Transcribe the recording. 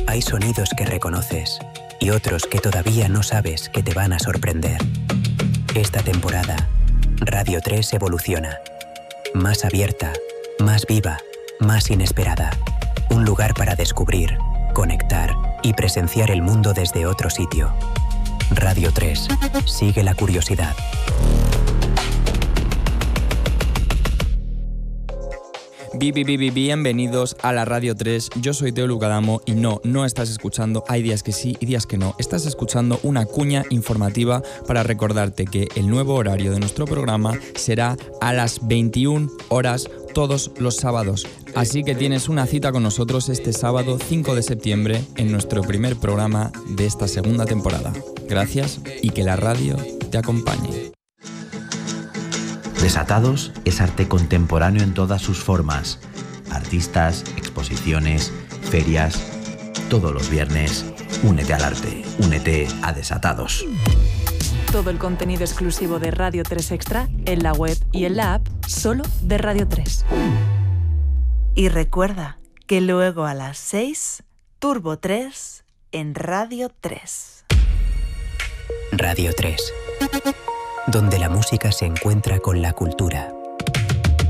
Hay sonidos que reconoces y otros que todavía no sabes que te van a sorprender. Esta temporada, Radio 3 evoluciona. Más abierta, más viva, más inesperada. Un lugar para descubrir, conectar y presenciar el mundo desde otro sitio. Radio 3. Sigue la curiosidad. Bienvenidos a la Radio 3, yo soy Teo Lucadamo y no estás escuchando, hay días que sí y días que no, estás escuchando una cuña informativa para recordarte que el nuevo horario de nuestro programa será a las 21 horas todos los sábados, así que tienes una cita con nosotros este sábado 5 de septiembre en nuestro primer programa de esta segunda temporada. Gracias y que la radio te acompañe. Desatados es arte contemporáneo en todas sus formas. Artistas, exposiciones, ferias. Todos los viernes, únete al arte, únete a Desatados. Todo el contenido exclusivo de Radio 3 Extra en la web y en la app solo de Radio 3. Y recuerda que luego a las 6, Turbo 3 en Radio 3. Radio 3. Donde la música se encuentra con la cultura.